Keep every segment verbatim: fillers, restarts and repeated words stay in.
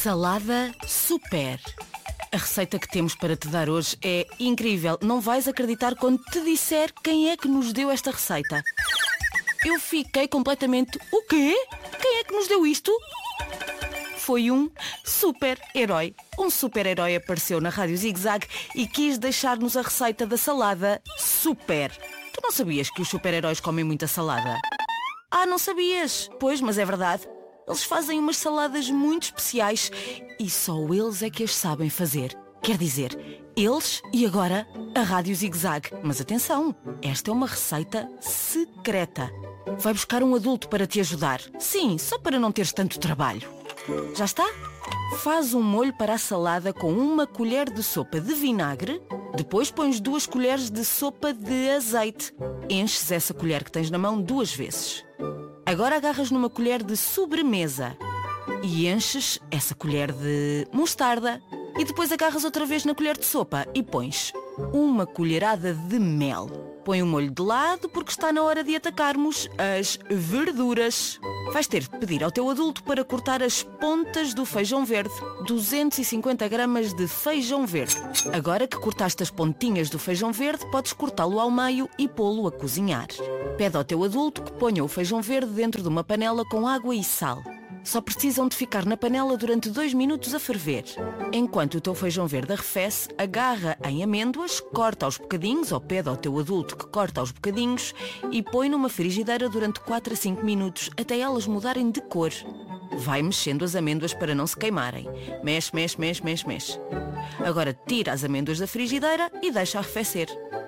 Salada super. A receita que temos para te dar hoje é incrível. Não vais acreditar quando te disser quem é que nos deu esta receita. Eu fiquei completamente... O quê? Quem é que nos deu isto? Foi um super-herói. Um super-herói apareceu na Rádio Zig Zag e quis deixar-nos a receita da salada super. Tu não sabias que os super-heróis comem muita salada? Ah, não sabias? Pois, mas é verdade. Eles fazem umas saladas muito especiais e só eles é que as sabem fazer. Quer dizer, eles e agora a Rádio Zig Zag. Mas atenção, esta é uma receita secreta. Vai buscar um adulto para te ajudar. Sim, só para não teres tanto trabalho. Já está? Faz um molho para a salada com uma colher de sopa de vinagre. Depois pões duas colheres de sopa de azeite. Enches essa colher que tens na mão duas vezes. Agora agarras numa colher de sobremesa e enches essa colher de mostarda. E depois agarras outra vez na colher de sopa e pões uma colherada de mel. Põe o molho de lado porque está na hora de atacarmos as verduras. Vais ter de pedir ao teu adulto para cortar as pontas do feijão verde. duzentos e cinquenta gramas de feijão verde. Agora que cortaste as pontinhas do feijão verde, podes cortá-lo ao meio e pô-lo a cozinhar. Pede ao teu adulto que ponha o feijão verde dentro de uma panela com água e sal. Só precisam de ficar na panela durante dois minutos a ferver. Enquanto o teu feijão verde arrefece, agarra em amêndoas, corta aos bocadinhos ou pede ao teu adulto que corta aos bocadinhos e põe numa frigideira durante quatro a cinco minutos até elas mudarem de cor. Vai mexendo as amêndoas para não se queimarem. Mexe, mexe, mexe, mexe, mexe. Agora tira as amêndoas da frigideira e deixa arrefecer.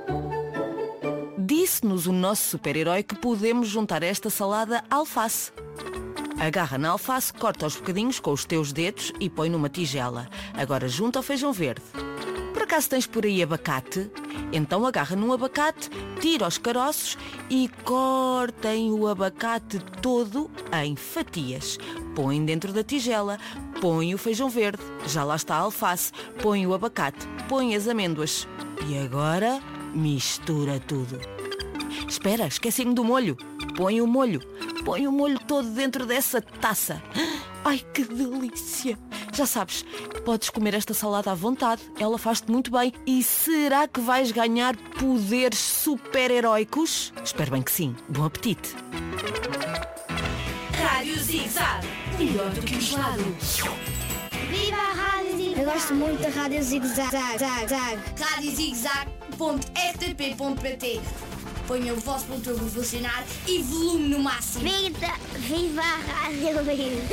Disse-nos o nosso super-herói que podemos juntar a esta salada à alface. Agarra na alface, corta aos bocadinhos com os teus dedos e põe numa tigela. Agora junta ao feijão verde. Por acaso tens por aí abacate? Então agarra num abacate, tira os caroços e cortem o abacate todo em fatias. Põe dentro da tigela, põe o feijão verde, já lá está a alface, põe o abacate, põe as amêndoas. E agora mistura tudo. Espera, esqueci-me do molho. Põe o molho. Põe o molho todo dentro dessa taça. Ai, que delícia! Já sabes, podes comer esta salada à vontade. Ela faz-te muito bem. E será que vais ganhar poderes super-heróicos? Espero bem que sim. Bom apetite! Rádio Zig Zag, melhor do que um gelado. Viva a Rádio Zig Zag! Eu gosto muito da Rádio Zig Zag. Zag, zag. rádio zig zag ponto r t p ponto p t. Ponha o vosso motor a funcionar e volume no máximo. Viva, viva a Rádio Zig Zag!